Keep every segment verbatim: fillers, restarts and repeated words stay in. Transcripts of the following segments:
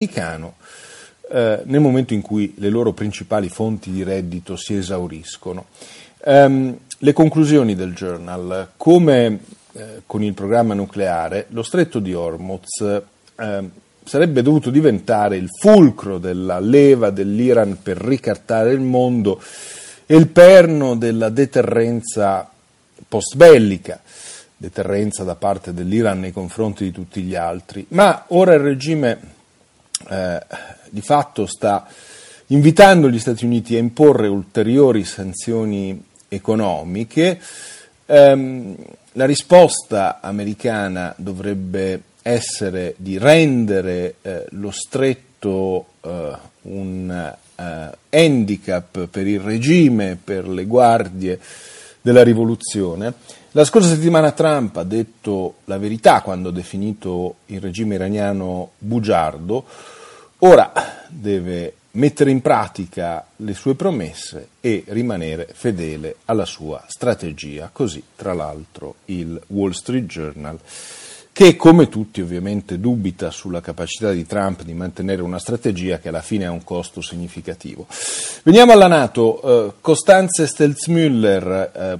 americano eh, nel momento in cui le loro principali fonti di reddito si esauriscono. Um, le conclusioni del Journal: come eh, con il programma nucleare, lo stretto di Hormuz eh, sarebbe dovuto diventare il fulcro della leva dell'Iran per ricattare il mondo e il perno della deterrenza post-bellica, deterrenza da parte dell'Iran nei confronti di tutti gli altri. Ma ora il regime eh, di fatto sta invitando gli Stati Uniti a imporre ulteriori sanzioni economiche. Ehm, la risposta americana dovrebbe essere di rendere eh, lo stretto eh, un eh, handicap per il regime, per le guardie della rivoluzione. La scorsa settimana Trump ha detto la verità quando ha definito il regime iraniano bugiardo. Ora deve mettere in pratica le sue promesse e rimanere fedele alla sua strategia. Così, tra l'altro, il Wall Street Journal, che come tutti ovviamente dubita sulla capacità di Trump di mantenere una strategia che alla fine ha un costo significativo. Veniamo alla NATO. Eh, Constanze Stelzmüller, eh,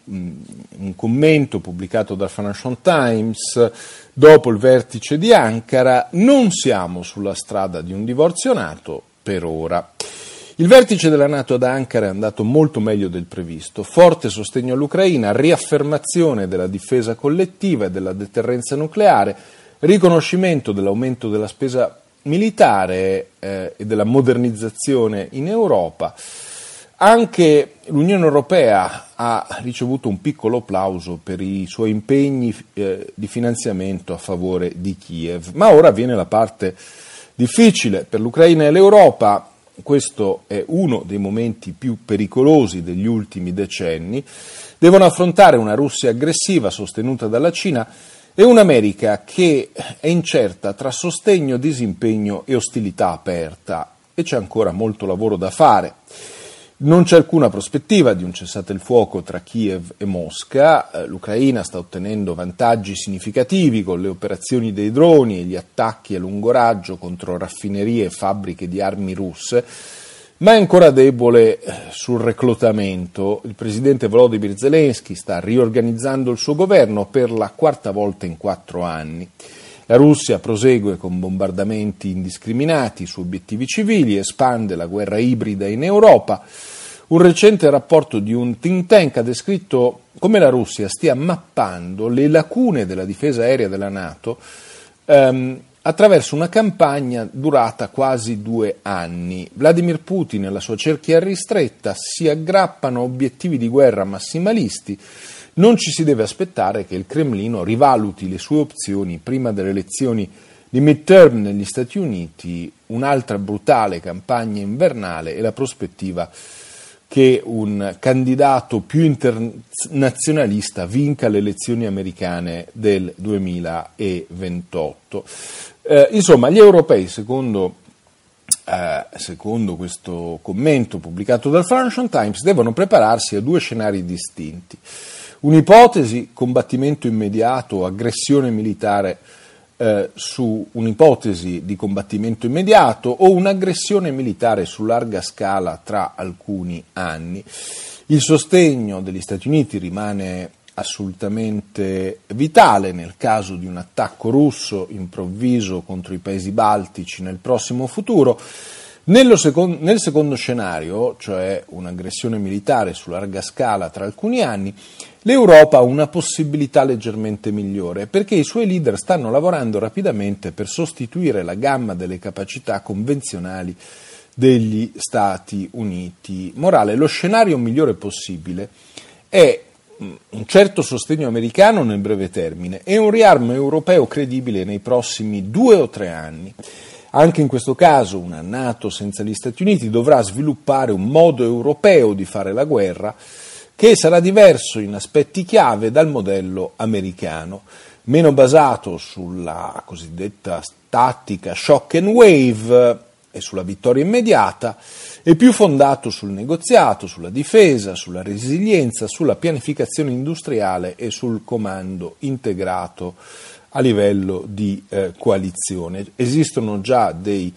un commento pubblicato dal Financial Times dopo il vertice di Ankara: non siamo sulla strada di un divorzio NATO per ora. Il vertice della NATO ad Ankara è andato molto meglio del previsto. Forte sostegno all'Ucraina, riaffermazione della difesa collettiva e della deterrenza nucleare, riconoscimento dell'aumento della spesa militare eh, e della modernizzazione in Europa. Anche l'Unione Europea ha ricevuto un piccolo applauso per i suoi impegni eh, di finanziamento a favore di Kiev. Ma ora viene la parte difficile per l'Ucraina e l'Europa. Questo è uno dei momenti più pericolosi degli ultimi decenni. Devono affrontare una Russia aggressiva sostenuta dalla Cina e un'America che è incerta tra sostegno, disimpegno e ostilità aperta, e c'è ancora molto lavoro da fare. Non c'è alcuna prospettiva di un cessate il fuoco tra Kiev e Mosca. L'Ucraina sta ottenendo vantaggi significativi con le operazioni dei droni e gli attacchi a lungo raggio contro raffinerie e fabbriche di armi russe, ma è ancora debole sul reclutamento. Il presidente Volodymyr Zelensky sta riorganizzando il suo governo per la quarta volta in quattro anni. La Russia prosegue con bombardamenti indiscriminati su obiettivi civili, espande la guerra ibrida in Europa. Un recente rapporto di un think tank ha descritto come la Russia stia mappando le lacune della difesa aerea della NATO ehm, attraverso una campagna durata quasi due anni. Vladimir Putin e la sua cerchia ristretta si aggrappano a obiettivi di guerra massimalisti. Non ci si deve aspettare che il Cremlino rivaluti le sue opzioni prima delle elezioni di midterm negli Stati Uniti, un'altra brutale campagna invernale e la prospettiva che un candidato più internazionalista vinca le elezioni americane del duemilaventotto. Eh, insomma, gli europei, secondo, eh, secondo questo commento pubblicato dal Financial Times, devono prepararsi a due scenari distinti. Un'ipotesi, combattimento immediato, aggressione militare eh, su un'ipotesi di combattimento immediato o un'aggressione militare su larga scala tra alcuni anni. Il sostegno degli Stati Uniti rimane assolutamente vitale nel caso di un attacco russo improvviso contro i paesi baltici nel prossimo futuro. Nello secondo, nel secondo scenario, cioè un'aggressione militare su larga scala tra alcuni anni, l'Europa ha una possibilità leggermente migliore, perché i suoi leader stanno lavorando rapidamente per sostituire la gamma delle capacità convenzionali degli Stati Uniti. Morale: lo scenario migliore possibile è un certo sostegno americano nel breve termine e un riarmo europeo credibile nei prossimi due o tre anni. Anche in questo caso una NATO senza gli Stati Uniti dovrà sviluppare un modo europeo di fare la guerra che sarà diverso in aspetti chiave dal modello americano, meno basato sulla cosiddetta tattica shock and wave e sulla vittoria immediata, e più fondato sul negoziato, sulla difesa, sulla resilienza, sulla pianificazione industriale e sul comando integrato a livello di eh, coalizione. Esistono già dei